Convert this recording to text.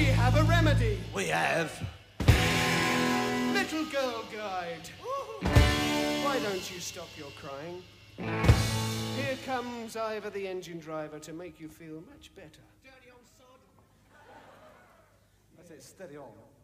We have a remedy. We have. Little Girl Guide. Why don't you stop your crying? Here comes Ivor the engine driver to make you feel much better. Dirty old sod. I say steady on.